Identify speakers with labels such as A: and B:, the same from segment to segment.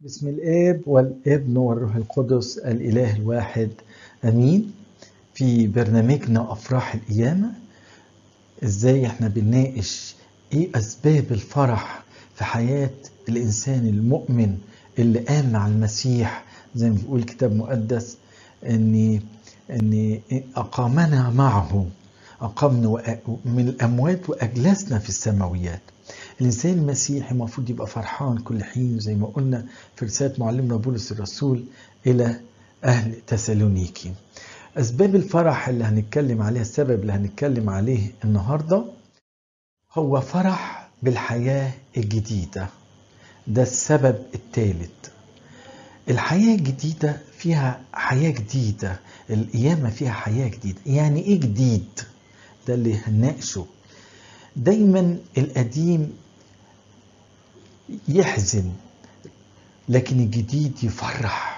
A: بسم الآب والابن والروح القدس الإله الواحد أمين. في برنامجنا أفراح القيامة إزاي إحنا بنناقش إيه أسباب الفرح في حياة الإنسان المؤمن اللي قام مع المسيح، زي ما بيقول الكتاب المقدس إن أقامنا معه، أقامنا من الأموات وأجلسنا في السماويات. الإنسان المسيحي المفروض يبقى فرحان كل حين، زي ما قلنا في رسالة معلمنا بولس الرسول إلى أهل تسالونيكي. أسباب الفرح اللي هنتكلم عليها، السبب اللي هنتكلم عليه النهاردة هو فرح بالحياة الجديدة. ده السبب الثالث. الحياة الجديدة فيها حياة جديدة، القيامة فيها حياة جديدة. يعني إيه جديد؟ ده اللي هنناقشه. دايما القديم يحزن لكن الجديد يفرح.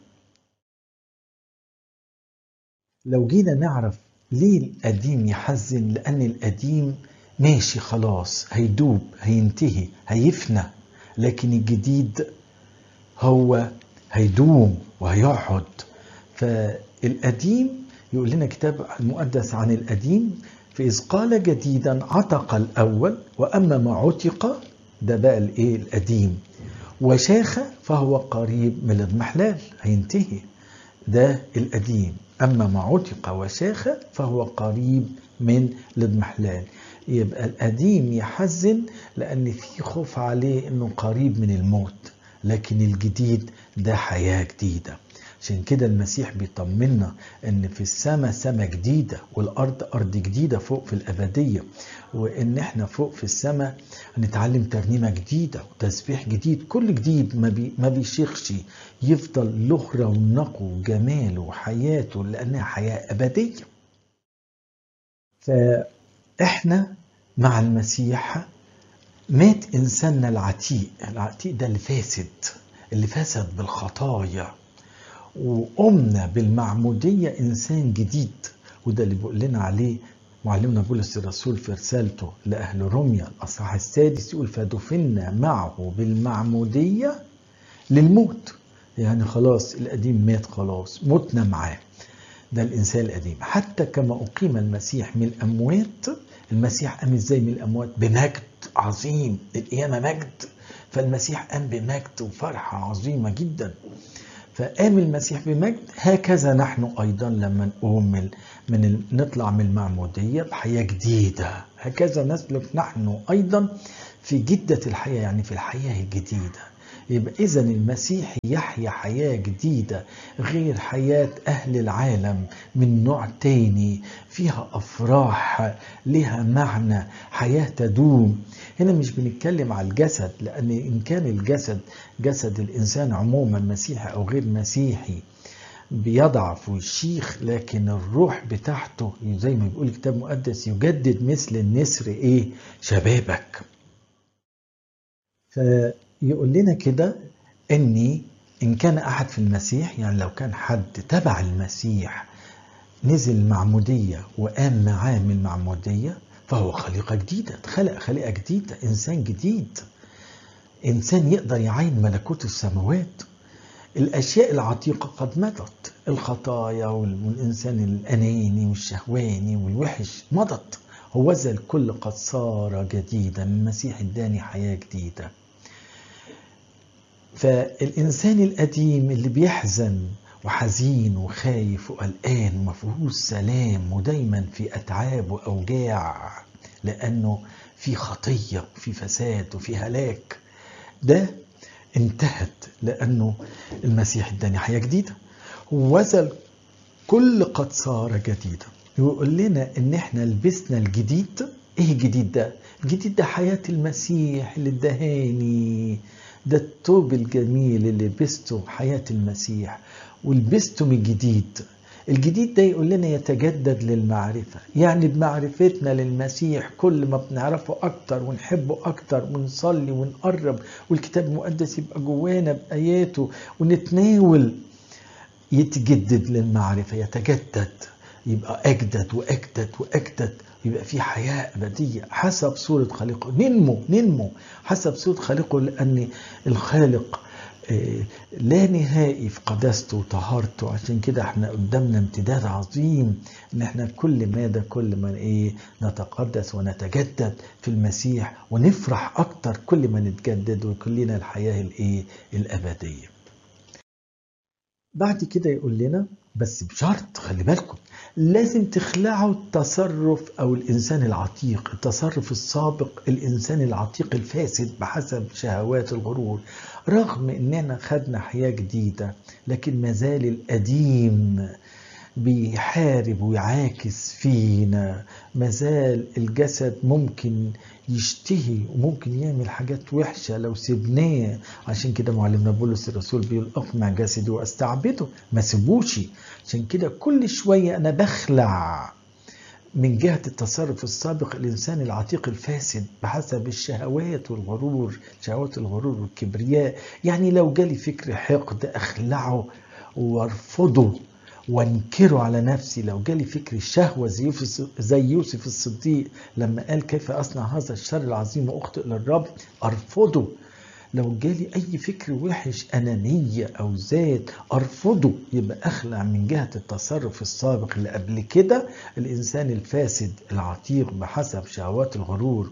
A: لو جينا نعرف ليه القديم يحزن، لأن القديم ماشي خلاص، هيدوب، هينتهي، هيفنى. لكن الجديد هو هيدوم وهيقعد. فالقديم يقول لنا كتاب المقدس عن القديم: فإذ قال جديدا عتق الأول، وأما ما عتق، ده بقى الإيه؟ القديم. وشاخ فهو قريب من الاضمحلال، هينتهي. ده القديم. أما ما عتق وشاخ فهو قريب من الاضمحلال. يبقى القديم يحزن لأن في خوف عليه أنه قريب من الموت، لكن الجديد ده حياة جديدة. عشان كده المسيح بيطمنا ان في السماء سماء جديدة، والارض ارض جديدة فوق في الابدية، وان احنا فوق في السماء هنتعلم ترنيمة جديدة وتسبيح جديد. كل جديد ما بيشيخش، يفضل له رونقه وجماله وحياته، لانها حياة ابدية. فاحنا مع المسيح مات انساننا العتيق ده اللي فاسد بالخطايا، وقمنا بالمعمودية إنسان جديد. وده اللي بيقول لنا عليه معلمنا بولس الرسول في رسالته لأهل روميا الأصحاح السادس، يقول: فدفنا معه بالمعمودية للموت. يعني خلاص القديم مات، خلاص متنا معاه. ده الإنسان القديم. حتى كما أقيم المسيح من الأموات. المسيح قام إزاي من الأموات؟ بمجد عظيم. القيامة مجد، فالمسيح قام بمجد وفرحة عظيمة جدا. فقام المسيح بمجد. هكذا نحن أيضا لما نقوم نطلع من المعمودية بحياة جديدة، هكذا نسلك نحن أيضا في جدة الحياة، يعني في الحياة الجديدة. يبقى إذن المسيح يحيا حياة جديدة غير حياة أهل العالم، من نوع تاني فيها أفراح، لها معنى، حياة تدوم. هنا مش بنتكلم على الجسد، لأن إن كان الجسد جسد الإنسان عموما مسيحي أو غير مسيحي بيضعف ويشيخ، لكن الروح بتاعته زي ما بيقول الكتاب المقدس يجدد مثل النسر شبابك. فيقول لنا كده إن كان أحد في المسيح، يعني لو كان حد تبع المسيح نزل المعمودية وقام معاه من المعمودية، فهو خليقة جديدة، خلق خليقة جديدة، إنسان جديد، إنسان يقدر يعين ملكوت السماوات. الأشياء العتيقة قد مضت، الخطايا والإنسان الأناني والشهواني والوحش مضت، هوذا الكل قد صار جديدا. المسيح اداني حياة جديدة. فالإنسان القديم اللي بيحزن وحزين وخايف وقلقان ومفيهوش سلام ودايما في أتعاب وأوجاع، لأنه في خطية وفي فساد وفي هلاك، ده انتهت لأنه المسيح اداني حياة جديدة. وذا كل قد صار جديدا. يقول لنا ان احنا لبسنا الجديد. ايه الجديد ده؟ الجديد ده حياة المسيح اللي ادهاني، ده الثوب الجميل اللي لبسته حياة المسيح ولبسته من جديد. الجديد ده يقول لنا يتجدد للمعرفة، يعني بمعرفتنا للمسيح كل ما بنعرفه أكتر ونحبه أكتر ونصلي ونقرب، والكتاب المقدس يبقى جوانا بآياته ونتناول، يتجدد للمعرفة، يتجدد، يبقى أجدد وأجدد وأجدد، يبقى في حياة أبدية حسب صورة خالقه. ننمو حسب صورة خالقه، لأن الخالق لا نهائي في قداسته وطهارته. عشان كده احنا قدامنا امتداد عظيم ان احنا كل مادة كل ما نتقدس ونتجدد في المسيح ونفرح اكتر كل ما نتجدد وكلنا الحياة الابدية. بعد كده يقول لنا بس بشرط، خلي بالكم، لازم تخلعوا التصرف او الانسان العتيق، التصرف السابق، الانسان العتيق الفاسد بحسب شهوات الغرور. رغم اننا خدنا حياة جديدة لكن مازال القديم بيحارب ويعاكس فينا، مازال الجسد ممكن يشتهي وممكن يعمل حاجات وحشة لو سيبناه. عشان كده معلمنا بولس الرسول بيقول اقمع جسدي واستعبده، ما سيبوش. عشان كده كل شوية انا بخلع من جهة التصرف السابق الإنسان العتيق الفاسد بحسب الشهوات والغرور، شهوات الغرور والكبرياء. يعني لو جالي فكر حقد أخلعه وارفضه وانكره على نفسي. لو جالي فكر الشهوة زي يوسف الصديق لما قال كيف أصنع هذا الشر العظيم وأخطئ للرب، أرفضه. لو جالي أي فكر وحش أنانية أو ذات أرفضه. يبقى أخلع من جهة التصرف السابق اللي قبل كده الإنسان الفاسد العتيق بحسب شهوات الغرور،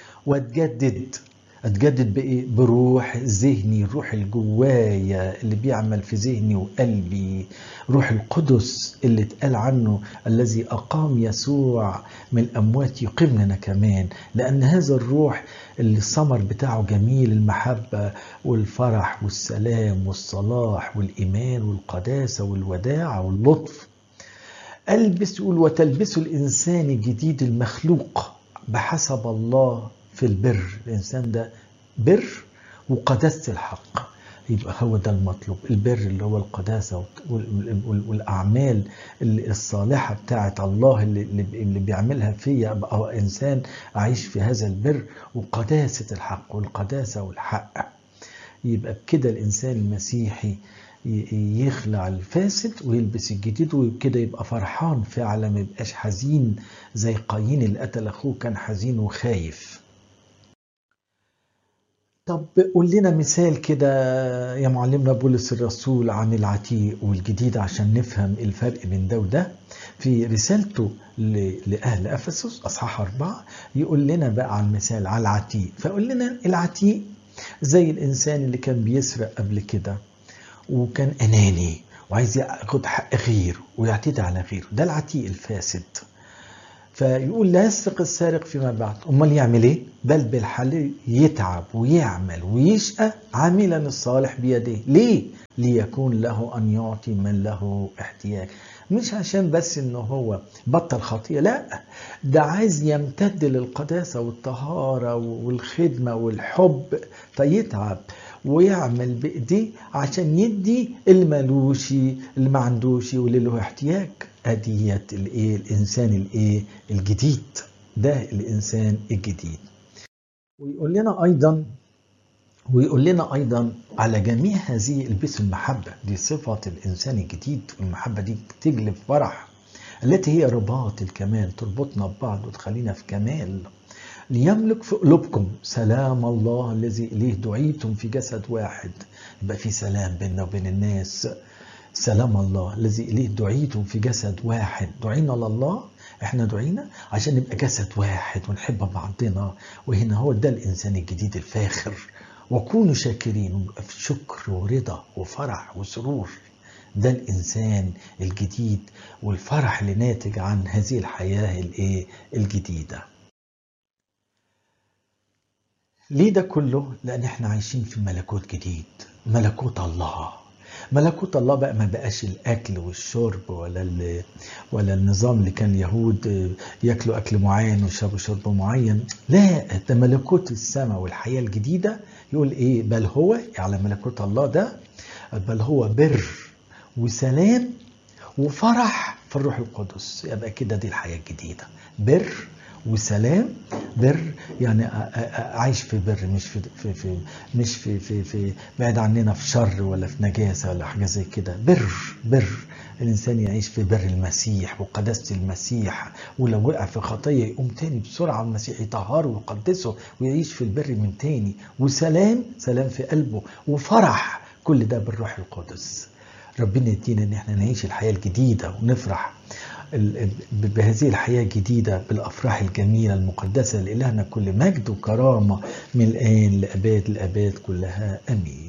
A: أتجدد بإيه؟ بروح ذهني، الروح الجوايا اللي بيعمل في ذهني وقلبي، روح القدس اللي اتقال عنه الذي أقام يسوع من الأموات يقيمنا كمان. لأن هذا الروح اللي الثمر بتاعه جميل، المحبة والفرح والسلام والصلاح والإيمان والقداسة والوداعة واللطف. يقول وتلبسوا الإنسان الجديد المخلوق بحسب الله في البر. الإنسان ده بر وقداسة الحق، يبقى هو ده المطلوب. البر اللي هو القداسة والأعمال الصالحة بتاعت الله اللي بيعملها فيا، أبقى إنسان أعيش في هذا البر وقداسة الحق والقداسة والحق. يبقى بكده الإنسان المسيحي يخلع الفاسد ويلبس الجديد، وكده يبقى فرحان فعلا، ما يبقاش حزين زي قايين اللي قتل أخوه، كان حزين وخايف. طب قول لنا مثال كده يا معلمنا بولس الرسول عن العتيق والجديد عشان نفهم الفرق بين ده وده. في رسالته لأهل أفسس أصحاح 4 يقول لنا بقى عن مثال على العتيق. فقول لنا العتيق زي الإنسان اللي كان بيسرق قبل كده وكان أناني وعايز ياخد حق غيره ويعتدي على غيره، ده العتيق الفاسد. فيقول لا يسرق السارق فيما بعد، امال يعمل ايه؟ بل بالحل يتعب ويعمل ويشقى عاملا الصالح بيديه. ليه؟ ليكون له ان يعطي من له احتياج. مش عشان بس انه هو بطل خطيئة، لا، ده عايز يمتد للقداسة والطهارة والخدمة والحب، فيتعب ويعمل بإيديه عشان يدي اللي مالوش، اللي ما عندوش، واللي له احتياج. أديت الإنسان الجديد، ده الإنسان الجديد. ويقول لنا أيضا على جميع هذه البسوا المحبة، دي صفة الإنسان الجديد. والمحبة دي تجلب فرح التي هي رباط الكمال، تربطنا ببعض وتخلينا في كمال. ليملك في قلوبكم سلام الله الذي إليه دعيتم في جسد واحد. يبقى في سلام بيننا وبين الناس. سلام الله الذي إليه دعيتم في جسد واحد. دعينا لله، احنا دعينا عشان نبقى جسد واحد ونحب بعضنا. وهنا هو ده الإنسان الجديد الفاخر. وكونوا شاكرين، ونبقى في شكر ورضا وفرح وسرور. ده الإنسان الجديد والفرح اللي ناتج عن هذه الحياة الجديدة. ليه ده كله؟ لأن احنا عايشين في ملكوت جديد، ملكوت الله. ملكوت الله بقى ما بقاش الأكل والشرب ولا النظام اللي كان اليهود يأكلوا أكل معين ويشربوا شرب معين. لا، ده ملكوت السماء والحياة الجديدة. يقول إيه؟ بل هو على ملكوت الله ده، بل هو بر وسلام وفرح في الروح القدس. يبقى كده دي الحياة الجديدة، بر وسلام. بر يعني عايش في بر، مش في بعد عننا في شر ولا في نجاسة ولا حاجة زي كده. بر الإنسان يعيش في بر المسيح وقداسة المسيح، ولو وقع في خطية يقوم تاني بسرعة المسيح يطهره ويقدسه ويعيش في البر من تاني. وسلام، سلام في قلبه، وفرح كل ده بالروح القدس. ربنا يدينا ان احنا نعيش الحياة الجديدة ونفرح بهذه الحياة الجديدة بالأفراح الجميلة المقدسة. لإلهنا كل مجد وكرامة من الآن لأباد الآباد كلها، أمين.